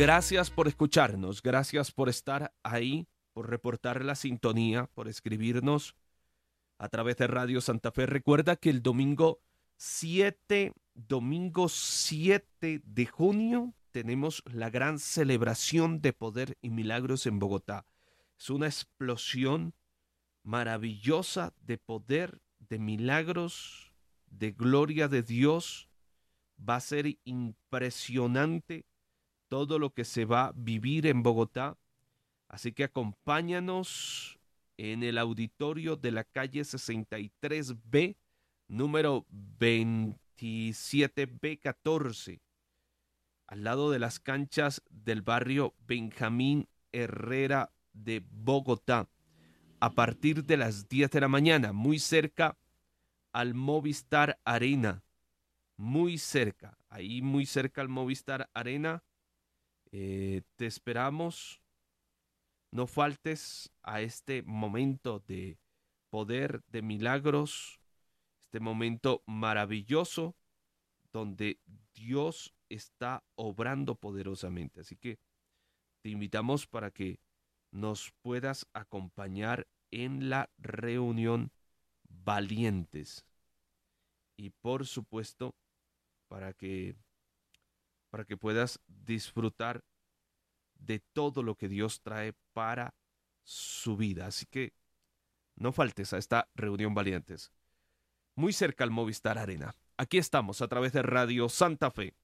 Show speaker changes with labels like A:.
A: Gracias por escucharnos, gracias por estar ahí, por reportar la sintonía, por escribirnos a través de Radio Santa Fe. Recuerda que el domingo 7 de junio, tenemos la gran celebración de poder y milagros en Bogotá. Es una explosión maravillosa de poder, de milagros, de gloria de Dios. Va a ser impresionante todo lo que se va a vivir en Bogotá. Así que acompáñanos en el auditorio de la calle 63B, número 27B14, al lado de las canchas del barrio Benjamín Herrera de Bogotá, a partir de las 10 de la mañana, muy cerca al Movistar Arena, muy cerca, ahí muy cerca al Movistar Arena. Te esperamos. No faltes a este momento de poder, de milagros, este momento maravilloso donde Dios está obrando poderosamente. Así que te invitamos para que nos puedas acompañar en la reunión Valientes. Y por supuesto, para que, para que puedas disfrutar de todo lo que Dios trae para su vida. Así que no faltes a esta reunión Valientes, muy cerca al Movistar Arena. Aquí estamos a través de Radio Santa Fe